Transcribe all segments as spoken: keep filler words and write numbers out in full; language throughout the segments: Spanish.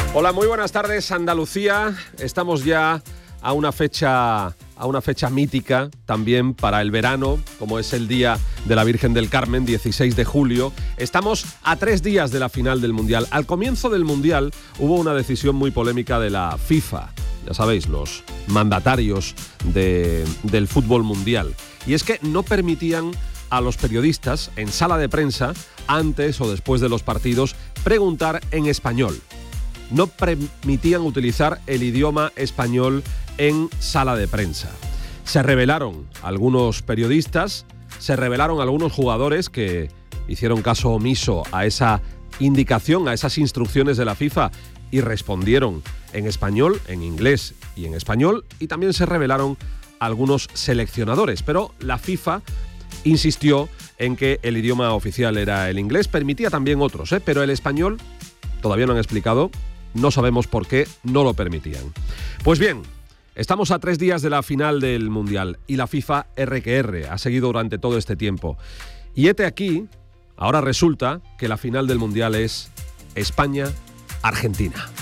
Hola, muy buenas tardes, Andalucía. Estamos ya a una fecha, a una fecha mítica también para el verano, como es el Día de la Virgen del Carmen, dieciséis de julio. Estamos a tres días de la final del Mundial. Al comienzo del Mundial hubo una decisión muy polémica de la FIFA. Ya sabéis, los mandatarios de, del fútbol mundial. Y es que no permitían a los periodistas en sala de prensa, antes o después de los partidos, preguntar en español. No permitían utilizar el idioma español en sala de prensa. Se rebelaron algunos periodistas, se rebelaron algunos jugadores que hicieron caso omiso a esa indicación, a esas instrucciones de la FIFA y respondieron en español, en inglés y en español, y también se rebelaron algunos seleccionadores. Pero la FIFA insistió en que el idioma oficial era el inglés, permitía también otros, ¿eh? Pero el español, todavía no han explicado, no sabemos por qué no lo permitían. Pues bien, estamos a tres días de la final del Mundial y la FIFA erre que erre ha seguido durante todo este tiempo. Y hete aquí, ahora resulta que la final del Mundial es España-Argentina.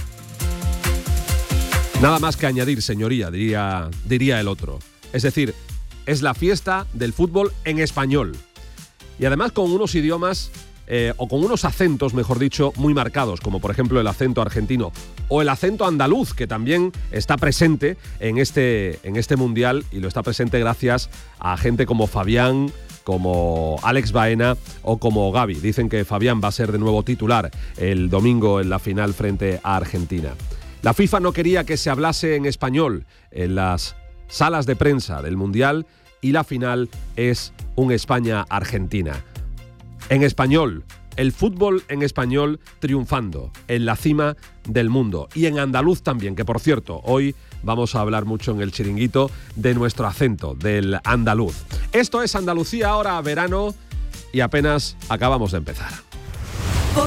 Nada más que añadir, señoría, diría, diría el otro. Es decir, es la fiesta del fútbol en español. Y además con unos idiomas, eh, o con unos acentos, mejor dicho, muy marcados, como por ejemplo el acento argentino o el acento andaluz, que también está presente en este, en este Mundial, y lo está presente gracias a gente como Fabián, como Alex Baena o como Gavi. Dicen que Fabián va a ser de nuevo titular el domingo en la final frente a Argentina. La FIFA no quería que se hablase en español en las salas de prensa del Mundial, y la final es un España-Argentina. En español, el fútbol en español triunfando en la cima del mundo. Y en andaluz también, que por cierto, hoy vamos a hablar mucho en el chiringuito de nuestro acento, del andaluz. Esto es Andalucía ahora, verano, y apenas acabamos de empezar.